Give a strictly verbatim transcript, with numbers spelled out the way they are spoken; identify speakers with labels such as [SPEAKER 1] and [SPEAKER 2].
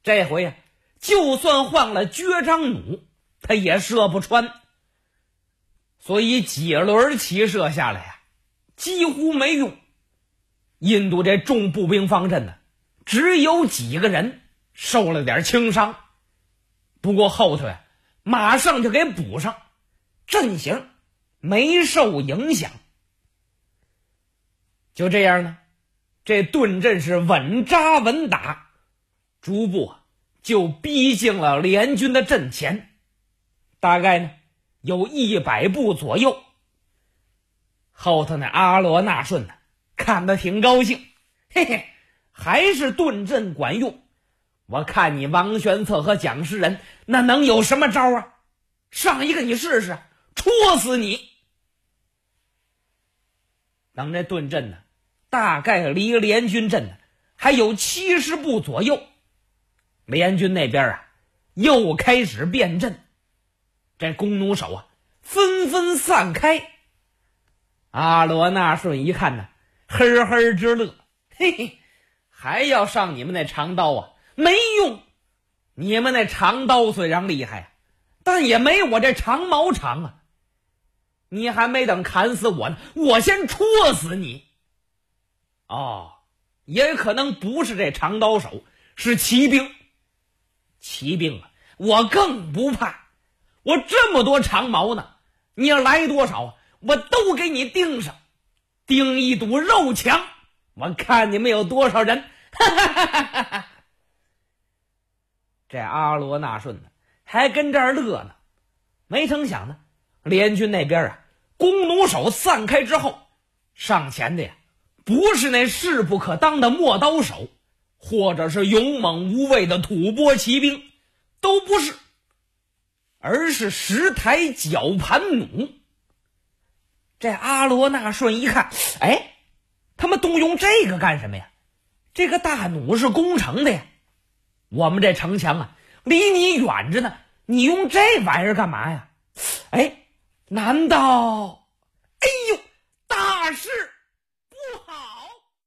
[SPEAKER 1] 这回啊，就算换了绝张弩，他也射不穿。所以几轮齐射下来呀、啊，几乎没用。印度这重步兵方阵呢，只有几个人受了点轻伤，不过后头呀、啊，马上就给补上，阵型没受影响。就这样呢，这顿阵是稳扎稳打，逐步啊就逼近了联军的阵前，大概呢有一百步左右。后头那阿罗那顺呢，看得挺高兴，嘿嘿，还是顿阵管用。我看你王玄策和蒋师仁那能有什么招啊？上一个你试试，戳死你！等这顿阵呢，大概离联军阵呢还有七十步左右。联军那边啊，又开始变阵，这弓弩手啊，纷纷散开。阿罗那顺一看呢，呵呵直乐，嘿嘿，还要上你们那长刀啊？没用！你们那长刀虽然厉害啊，但也没我这长矛长啊。你还没等砍死我呢，我先戳死你。哦，也可能不是这长刀手，是骑兵。骑兵啊，我更不怕，我这么多长矛呢，你要来多少啊，我都给你钉上，钉一堵肉墙，我看你们有多少人。哈哈哈哈哈！这阿罗那顺呢，还跟这儿乐呢。没成想呢，联军那边啊，弓弩手散开之后，上前的呀，不是那势不可当的陌刀手，或者是勇猛无畏的吐蕃骑兵，都不是，而是十台绞盘弩。这阿罗那顺一看，哎，他们动用这个干什么呀？这个大弩是攻城的呀，我们这城墙啊离你远着呢，你用这玩意儿干嘛呀？哎，难道